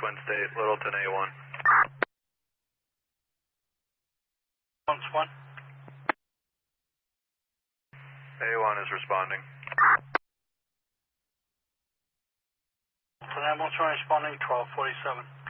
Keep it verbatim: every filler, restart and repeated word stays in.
Twin State, Littleton A one. One Swan. A one is responding. Lieutenant Ambulance responding, twelve forty-seven.